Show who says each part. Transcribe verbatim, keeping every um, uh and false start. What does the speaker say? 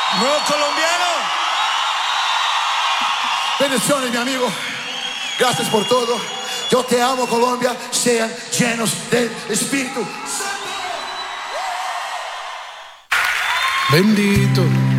Speaker 1: Nuevo colombiano.
Speaker 2: Bendiciones, mi amigo. Gracias por todo. Yo te amo, Colombia. Sean llenos del Espíritu Santo.
Speaker 3: Bendito